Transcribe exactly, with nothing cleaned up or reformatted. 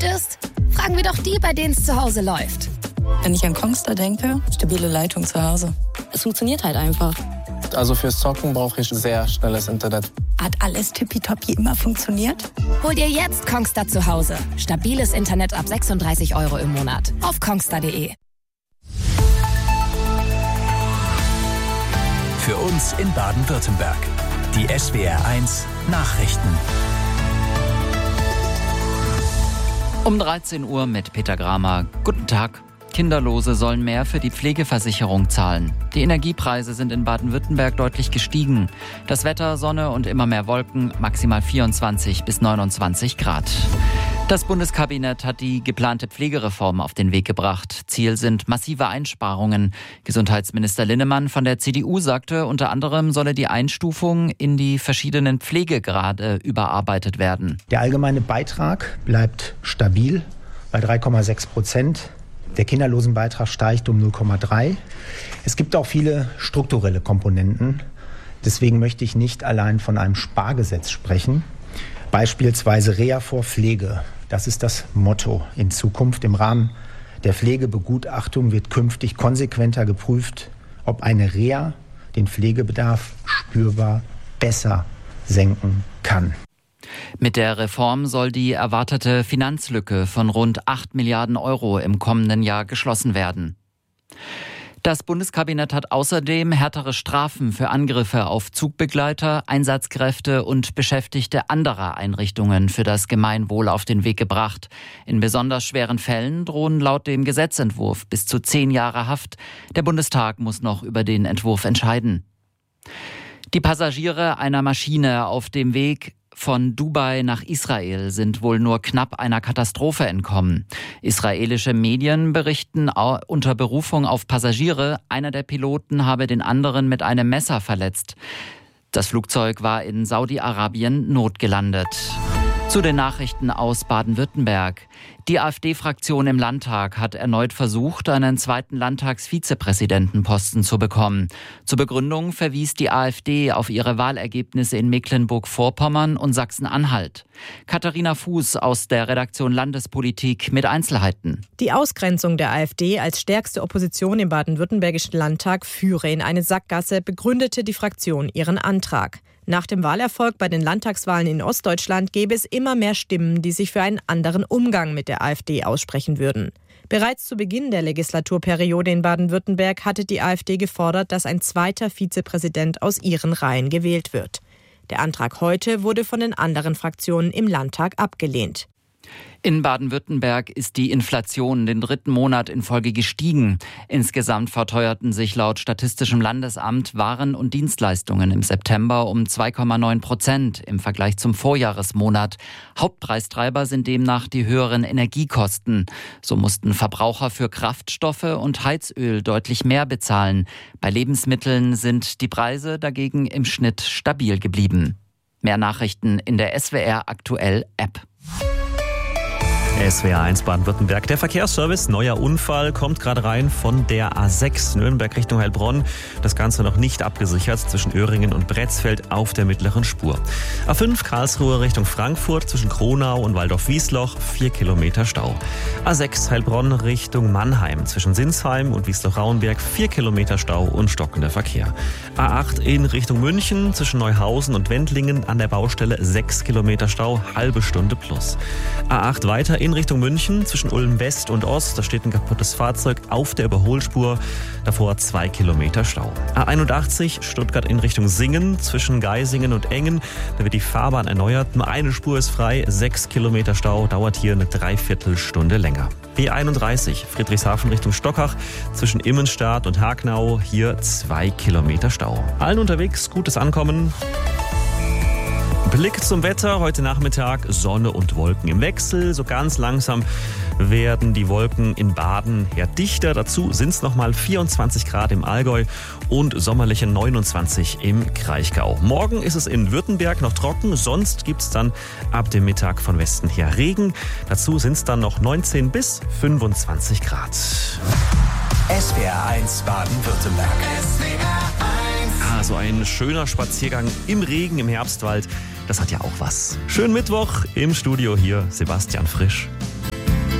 gut ist? Fragen wir doch die, bei denen es zu Hause läuft. Wenn ich an Kongstar denke, stabile Leitung zu Hause. Es funktioniert halt einfach. Also fürs Zocken brauche ich sehr schnelles Internet. Hat alles tippitoppi immer funktioniert? Hol dir jetzt Kongstar zu Hause. Stabiles Internet ab sechsunddreißig Euro im Monat. Auf kongstar punkt de. Für uns in Baden-Württemberg. Die S W R eins Nachrichten. Um dreizehn Uhr mit Peter Gramer. Guten Tag. Kinderlose sollen mehr für die Pflegeversicherung zahlen. Die Energiepreise sind in Baden-Württemberg deutlich gestiegen. Das Wetter, Sonne und immer mehr Wolken, maximal vierundzwanzig bis neunundzwanzig Grad. Das Bundeskabinett hat die geplante Pflegereform auf den Weg gebracht. Ziel sind massive Einsparungen. Gesundheitsminister Linnemann von der C D U sagte, unter anderem solle die Einstufung in die verschiedenen Pflegegrade überarbeitet werden. Der allgemeine Beitrag bleibt stabil bei drei Komma sechs Prozent. Der Kinderlosenbeitrag steigt um null Komma drei. Es gibt auch viele strukturelle Komponenten. Deswegen möchte ich nicht allein von einem Spargesetz sprechen. Beispielsweise Reha vor Pflege. Das ist das Motto in Zukunft. Im Rahmen der Pflegebegutachtung wird künftig konsequenter geprüft, ob eine Reha den Pflegebedarf spürbar besser senken kann. Mit der Reform soll die erwartete Finanzlücke von rund acht Milliarden Euro im kommenden Jahr geschlossen werden. Das Bundeskabinett hat außerdem härtere Strafen für Angriffe auf Zugbegleiter, Einsatzkräfte und Beschäftigte anderer Einrichtungen für das Gemeinwohl auf den Weg gebracht. In besonders schweren Fällen drohen laut dem Gesetzentwurf bis zu zehn Jahre Haft. Der Bundestag muss noch über den Entwurf entscheiden. Die Passagiere einer Maschine auf dem Weg von Dubai nach Israel sind wohl nur knapp einer Katastrophe entkommen. Israelische Medien berichten unter Berufung auf Passagiere, einer der Piloten habe den anderen mit einem Messer verletzt. Das Flugzeug war in Saudi-Arabien notgelandet. Zu den Nachrichten aus Baden-Württemberg. Die AfD-Fraktion im Landtag hat erneut versucht, einen zweiten Landtagsvizepräsidentenposten zu bekommen. Zur Begründung verwies die AfD auf ihre Wahlergebnisse in Mecklenburg-Vorpommern und Sachsen-Anhalt. Katharina Fuß aus der Redaktion Landespolitik mit Einzelheiten. Die Ausgrenzung der AfD als stärkste Opposition im baden-württembergischen Landtag führe in eine Sackgasse, begründete die Fraktion ihren Antrag. Nach dem Wahlerfolg bei den Landtagswahlen in Ostdeutschland gäbe es immer mehr Stimmen, die sich für einen anderen Umgang mit der AfD aussprechen würden. Bereits zu Beginn der Legislaturperiode in Baden-Württemberg hatte die AfD gefordert, dass ein zweiter Vizepräsident aus ihren Reihen gewählt wird. Der Antrag heute wurde von den anderen Fraktionen im Landtag abgelehnt. In Baden-Württemberg ist die Inflation den dritten Monat in Folge gestiegen. Insgesamt verteuerten sich laut Statistischem Landesamt Waren und Dienstleistungen im September um zwei Komma neun Prozent im Vergleich zum Vorjahresmonat. Hauptpreistreiber sind demnach die höheren Energiekosten. So mussten Verbraucher für Kraftstoffe und Heizöl deutlich mehr bezahlen. Bei Lebensmitteln sind die Preise dagegen im Schnitt stabil geblieben. Mehr Nachrichten in der S W R Aktuell App. S W R eins Baden-Württemberg. Der Verkehrsservice, neuer Unfall, kommt gerade rein von der A sechs Nürnberg Richtung Heilbronn. Das Ganze noch nicht abgesichert zwischen Öhringen und Bretzfeld auf der mittleren Spur. A fünf Karlsruhe Richtung Frankfurt zwischen Kronau und Waldorf-Wiesloch, vier Kilometer Stau. A sechs Heilbronn Richtung Mannheim zwischen Sinsheim und Wiesloch-Rauenberg, vier Kilometer Stau und stockender Verkehr. A acht in Richtung München zwischen Neuhausen und Wendlingen an der Baustelle, sechs Kilometer Stau, halbe Stunde plus. A acht weiter in Richtung München zwischen Ulm West und Ost, da steht ein kaputtes Fahrzeug auf der Überholspur, davor zwei Kilometer Stau. A einundachtzig Stuttgart in Richtung Singen zwischen Geisingen und Engen, da wird die Fahrbahn erneuert, nur eine Spur ist frei, sechs Kilometer Stau, dauert hier eine Dreiviertelstunde länger. B einunddreißig Friedrichshafen Richtung Stockach zwischen Immenstadt und Hagnau, hier zwei Kilometer Stau. Allen unterwegs gutes Ankommen. Blick zum Wetter. Heute Nachmittag Sonne und Wolken im Wechsel. So ganz langsam werden die Wolken in Baden eher dichter. Dazu sind es nochmal vierundzwanzig Grad im Allgäu und sommerliche neunundzwanzig im Kraichgau. Morgen ist es in Württemberg noch trocken. Sonst gibt es dann ab dem Mittag von Westen her Regen. Dazu sind es dann noch neunzehn bis fünfundzwanzig Grad. S W R eins Baden-Württemberg. Ah, so ein schöner Spaziergang im Regen im Herbstwald. Das hat ja auch was. Schönen Mittwoch im Studio hier, Sebastian Frisch.